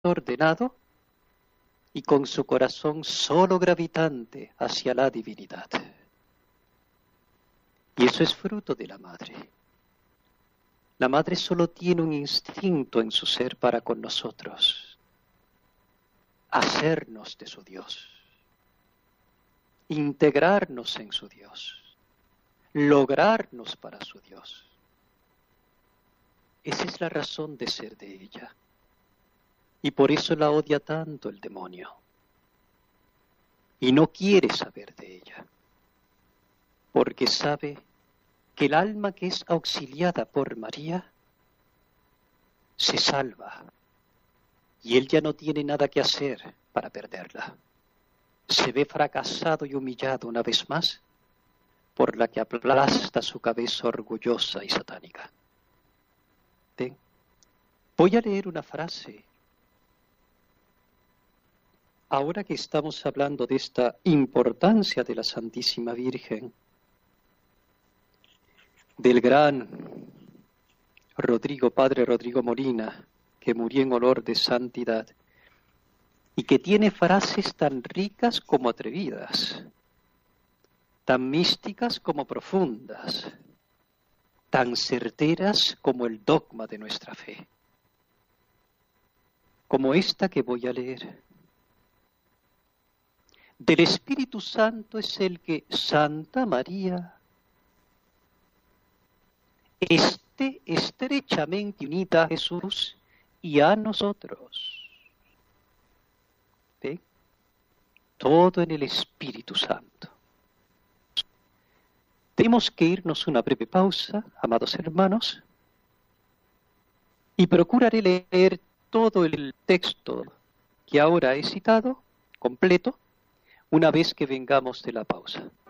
ordenado y con su corazón solo gravitante hacia la divinidad. Y eso es fruto de la madre. La madre solo tiene un instinto en su ser para con nosotros: hacernos de su Dios, integrarnos en su Dios, lograrnos para su Dios. Esa es la razón de ser de ella. Y por eso la odia tanto el demonio. Y no quiere saber de ella. Porque sabe que el alma que es auxiliada por María se salva. Y él ya no tiene nada que hacer para perderla. Se ve fracasado y humillado una vez más por la que aplasta su cabeza orgullosa y satánica. Voy a leer una frase. Ahora que estamos hablando de esta importancia de la Santísima Virgen, del gran Padre Rodrigo Molina, que murió en olor de santidad, y que tiene frases tan ricas como atrevidas, tan místicas como profundas, tan certeras como el dogma de nuestra fe, como esta que voy a leer. Del Espíritu Santo es el que Santa María esté estrechamente unida a Jesús y a nosotros. ¿Ve? Todo en el Espíritu Santo. Tenemos que irnos una breve pausa, amados hermanos, y procuraré leer todo el texto que ahora he citado, completo, una vez que vengamos de la pausa.